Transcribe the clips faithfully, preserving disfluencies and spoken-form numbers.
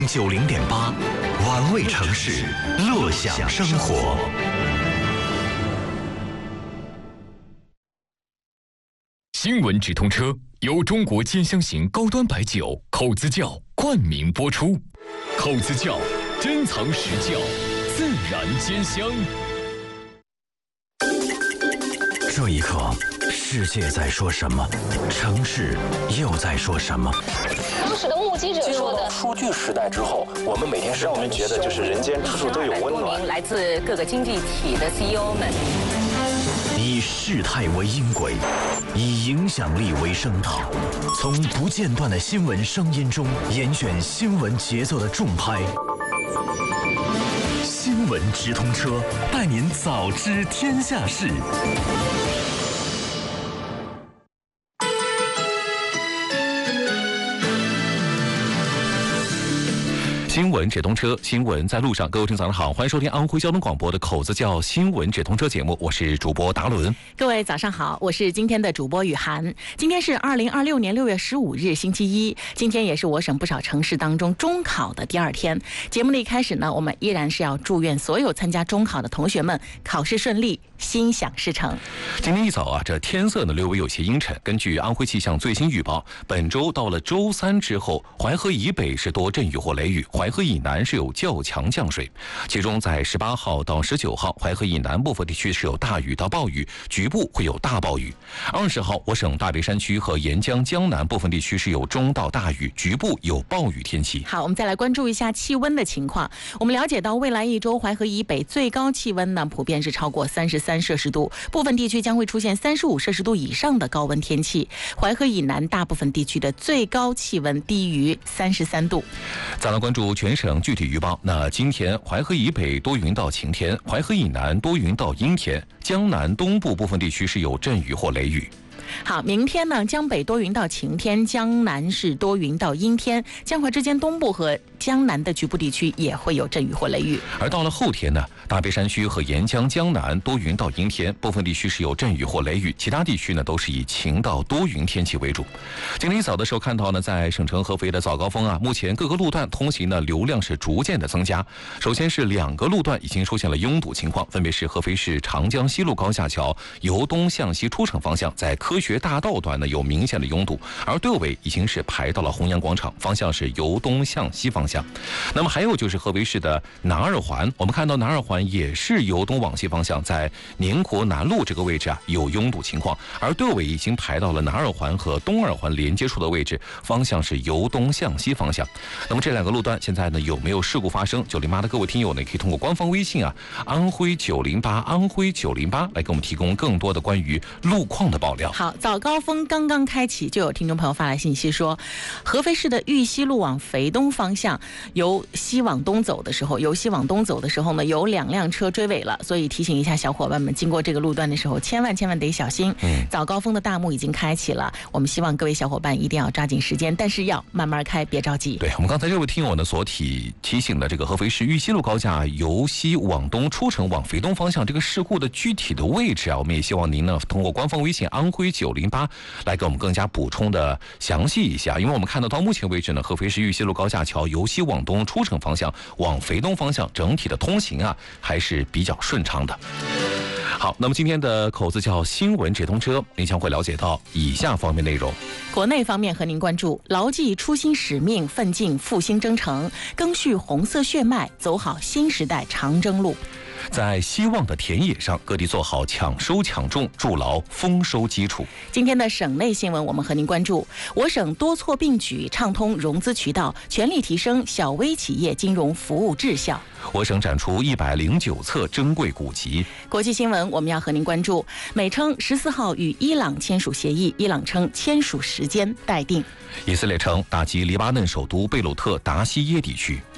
九零点八，玩味城市，乐享生活。 新闻直通车由中国尖香型高端白酒口子窖冠名播出，口子窖珍藏实窖，自然尖香。 这一刻，世界在说什么？城市又在说什么？ 当时的目击者说的， 数据时代之后，我们每天让我们觉得就是人间处处都有温暖。 来自各个经济体的 C E O 们， 以事态为音轨，以影响力为声讨，从不间断的新闻声音中严选新闻节奏的重拍。新闻直通车，带您早知天下事。 新闻直通车，新闻在路上。各位听早上好，欢迎收听安徽交通广播的口子窖新闻直通车节目，我是主播达伦。 各位早上好，我是今天的主播雨涵。今天是二零二六年六月十五日，星期一。今天也是我省不少城市当中中考的第二天。节目的一开始呢，我们依然是要祝愿所有参加中考的同学们考试顺利，心想事成。 今天一早啊，这天色呢略微有些阴沉。根据安徽气象最新预报，本周到了周三之后，淮河以北是多阵雨或雷雨，淮河以南是有较强降水，其中在十八号到十九号，淮河以南部分地区是有大雨到暴雨，局部会有大暴雨。二十号，我省大别山区和沿江江南部分地区是有中到大雨，局部有暴雨天气。 好，我们再来关注一下气温的情况。我们了解到，未来一周淮河以北最高气温呢，普遍是超过三十三摄氏度，部分地区将会出现三十五摄氏度以上的高温天气。淮河以南大部分地区的最高气温低于三十三度。 再来关注全省具体预报。那今天淮河以北多云到晴天，淮河以南多云到阴天，江南东部部分地区是有阵雨或雷雨。 好，明天呢，江北多云到晴天，江南是多云到阴天，江淮之间东部和江南的局部地区也会有阵雨或雷雨。 而到了后天呢，大别山区和沿江江南多云到阴天，部分地区是有阵雨或雷雨，其他地区呢都是以晴到多云天气为主。今天一早的时候看到呢，在省城合肥的早高峰啊，目前各个路段通行呢流量是逐渐的增加。首先是两个路段已经出现了拥堵情况，分别是合肥市长江西路高架桥由东向西出城方向，在科学大道段呢有明显的拥堵，而队尾已经是排到了弘扬广场，方向是由东向西方向。那么还有就是合肥市的南二环，我们看到南二环也是由东往西方向，在宁国南路这个位置啊有拥堵情况，而队尾已经排到了南二环和东二环连接处的位置，方向是由东向西方向。那么这两个路段现在呢有没有事故发生？九零八的各位听友呢可以通过官方微信啊安徽九零八安徽九零八来给我们提供更多的关于路况的爆料。 好，早高峰刚刚开启，就有听众朋友发来信息说，合肥市的玉溪路往肥东方向，由西往东走的时候，由西往东走的时候呢，有两辆车追尾了，所以提醒一下小伙伴们，经过这个路段的时候，千万千万得小心。嗯，早高峰的大幕已经开启了，我们希望各位小伙伴一定要抓紧时间，但是要慢慢开，别着急。 对，我们刚才这位听友呢所提提醒的这个合肥市玉溪路高架由西往东出城往肥东方向这个事故的具体的位置啊，我们也希望您呢通过官方微信安徽九零八来给我们更加补充的详细一下，因为我们看到到目前为止呢，合肥市玉溪路高架桥由西往东出城方向往肥东方向整体的通行啊还是比较顺畅的。好，那么今天的口子窖新闻直通车，您将会了解到以下方面内容。 国内方面和您关注，牢记初心使命，奋进复兴征程，赓续红色血脉，走好新时代长征路。 在希望的田野上，各地做好抢收抢种，筑牢丰收基础。 今天的省内新闻，我们和您关注：我省多措并举，畅通融资渠道，全力提升小微企业金融服务质效。 我省展出一百零九册珍贵古籍。 国际新闻，我们要和您关注：美称十四号与伊朗签署协议，伊朗称签署时间待定。 以色列称打击黎巴嫩首都贝鲁特达西耶地区。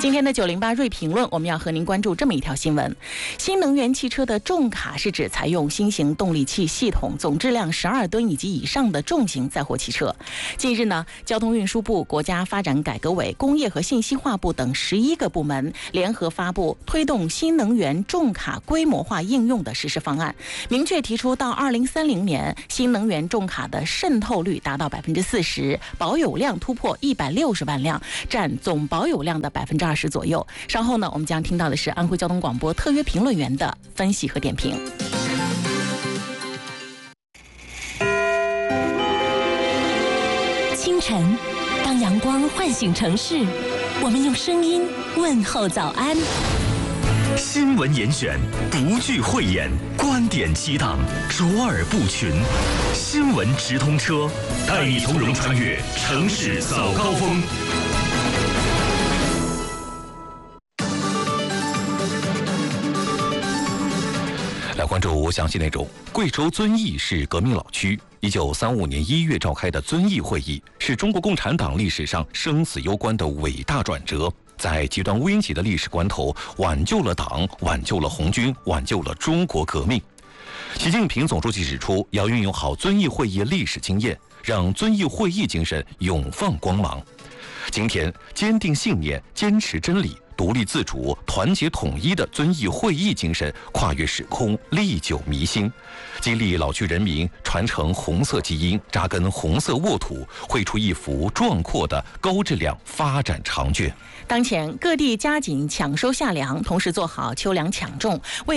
今天的九零八锐评论，我们要和您关注这么一条新闻：新能源汽车的重卡是指采用新型动力器系统、总质量十二吨以及以上的重型载货汽车。近日呢，交通运输部、国家发展改革委、工业和信息化部等十一个部门联合发布推动新能源重卡规模化应用的实施方案，明确提出到二零三零年，新能源重卡的渗透率达到百分之四十，保有量突破一百六十万辆，占总保有量的百分之二十左右。稍后呢，我们将听到的是安徽交通广播特约评论员的分析和点评。 清晨，当阳光唤醒城市，我们用声音问候早安。 新闻严选，不惧讳言，观点激荡，卓尔不群。新闻直通车，带你从容穿越城市早高峰。 来关注详细内容。贵州遵义是革命老区，一九三五年一月召开的遵义会议是中国共产党历史上生死攸关的伟大转折，在极端危急的历史关头，挽救了党，挽救了红军，挽救了中国革命。习近平总书记指出，要运用好遵义会议历史经验，让遵义会议精神永放光芒。今天，坚定信念，坚持真理，独立自主、团结统一的遵义会议精神跨越时空，历久弥新，激励老区人民传承红色基因，扎根红色沃土，绘出一幅壮阔的高质量发展长卷。 当前各地加紧抢收夏粮，同时做好秋粮抢种，为